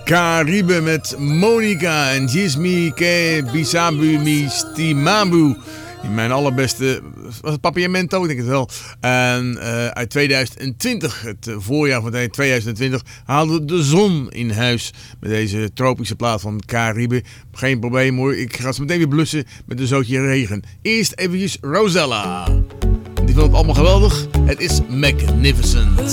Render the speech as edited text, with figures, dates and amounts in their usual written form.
Caribe met Monica en Jismi Ke Bisabu Mistimabu. In mijn allerbeste, was het Papiamento? Ik denk het wel. En uit 2020, het voorjaar van 2020, haalde de zon in huis met deze tropische plaat van Caribe. Geen probleem hoor, ik ga ze meteen weer blussen met een zootje regen. Eerst eventjes Rosella. Die vond het allemaal geweldig. Het is magnificent.